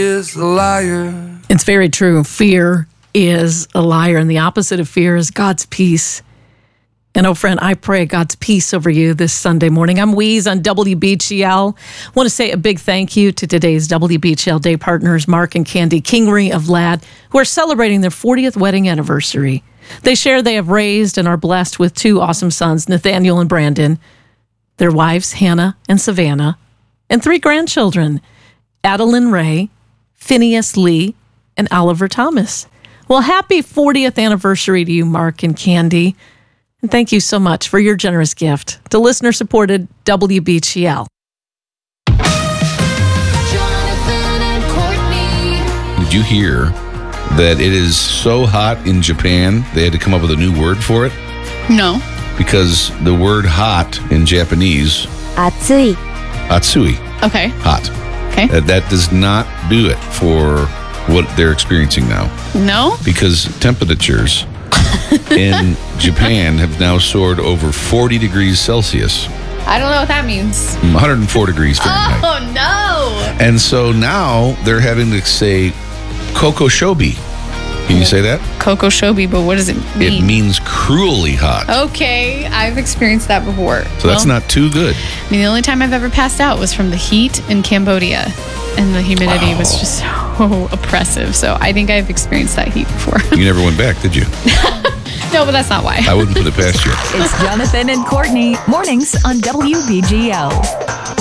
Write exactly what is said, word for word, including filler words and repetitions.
is a liar. It's very true. Fear is a liar, and the opposite of fear is God's peace. And oh, friend, I pray God's peace over you this Sunday morning. I'm Weeze on W B G L. I want to say a big thank you to today's W B G L Day partners, Mark and Candy Kingery of Ladd, who are celebrating their fortieth wedding anniversary. They share they have raised and are blessed with two awesome sons, Nathaniel and Brandon, their wives, Hannah and Savannah, and three grandchildren, Adeline Ray, Phineas Lee, and Oliver Thomas. Well, happy fortieth anniversary to you, Mark and Candy. And thank you so much for your generous gift to listener-supported W B G L. Did you hear that it is so hot in Japan, they had to come up with a new word for it? No. Because the word hot in Japanese, 暑い atsui, Okay. hot. Okay. That, that does not do it for what they're experiencing now. No? Because temperatures in Japan have now soared over forty degrees Celsius, I don't know what that means. one hundred four degrees Fahrenheit. Oh, no. And so now they're having to say kokoshobi. Can you say that? Coco Shobi, but what does it mean? It means cruelly hot. Okay, I've experienced that before. So that's Well, not too good. I mean, the only time I've ever passed out was from the heat in Cambodia, and the humidity Wow. was just so oppressive. So I think I've experienced that heat before. You never went back, did you? No, but that's not why. I wouldn't put it past you. It's Jonathan and Courtney, mornings on W B G L.